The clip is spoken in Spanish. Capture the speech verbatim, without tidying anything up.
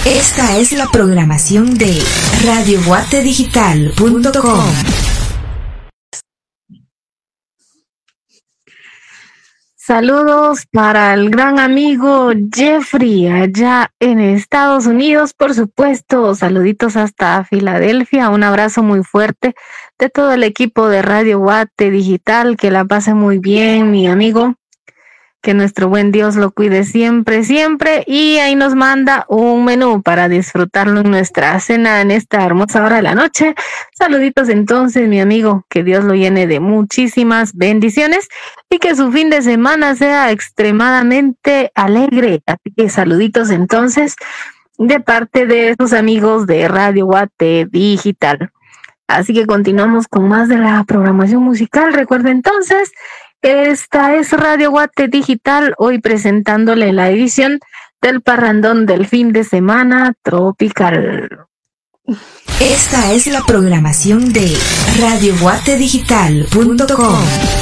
Esta es la programación de radio guate digital punto com. Saludos para el gran amigo Jeffrey allá en Estados Unidos, por supuesto. Saluditos hasta Filadelfia. Un abrazo muy fuerte de todo el equipo de Radio Guate Digital. Que la pase muy bien, mi amigo. Que nuestro buen Dios lo cuide siempre, siempre. Y ahí nos manda un menú para disfrutarlo en nuestra cena en esta hermosa hora de la noche. Saluditos entonces, mi amigo. Que Dios lo llene de muchísimas bendiciones y que su fin de semana sea extremadamente alegre. Así que saluditos entonces de parte de sus amigos de Radio Guate Digital. Así que continuamos con más de la programación musical. Recuerda entonces, esta es Radio Guate Digital, hoy presentándole la edición del parrandón del fin de semana tropical. Esta es la programación de radio guate digital punto com.